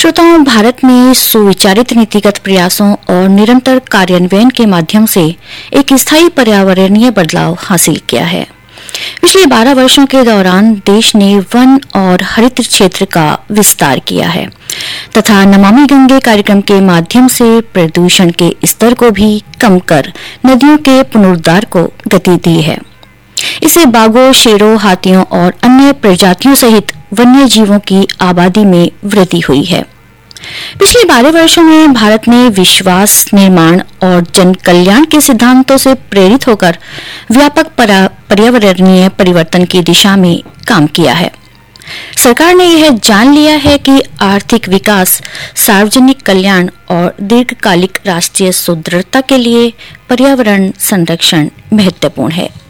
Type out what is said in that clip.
श्रोताओं, भारत में सुविचारित नीतिगत प्रयासों और निरंतर कार्यान्वयन के माध्यम से एक स्थायी पर्यावरणीय बदलाव हासिल किया है। पिछले 12 वर्षों के दौरान देश ने वन और हरित क्षेत्र का विस्तार किया है तथा नमामि गंगे कार्यक्रम के माध्यम से प्रदूषण के स्तर को भी कम कर नदियों के पुनरुद्धार को गति दी है। इससे बाघों, शेरों, हाथियों और अन्य प्रजातियों सहित वन्य जीवों की आबादी में वृद्धि हुई है। पिछले 12 वर्षों में भारत ने विश्वास निर्माण और जन कल्याण के सिद्धांतों से प्रेरित होकर व्यापक पर्यावरणीय परिवर्तन की दिशा में काम किया है। सरकार ने यह जान लिया है कि आर्थिक विकास, सार्वजनिक कल्याण और दीर्घकालिक राष्ट्रीय सुदृढ़ता के लिए पर्यावरण संरक्षण महत्वपूर्ण है।